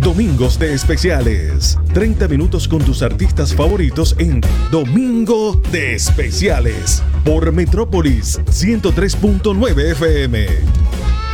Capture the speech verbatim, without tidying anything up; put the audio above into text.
Domingos de Especiales. treinta minutos con tus artistas favoritos en Domingo de Especiales. Por Metrópolis ciento tres punto nueve F M.